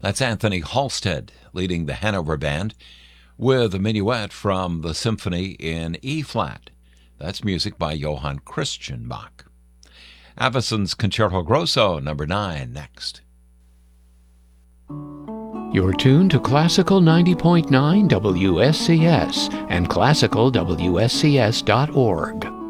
That's Anthony Halstead leading the Hanover Band with a minuet from the Symphony in E-flat. That's music by Johann Christian Bach. Aveson's Concerto Grosso, number 9, next. You're tuned to Classical 90.9 WSCS and classicalwscs.org.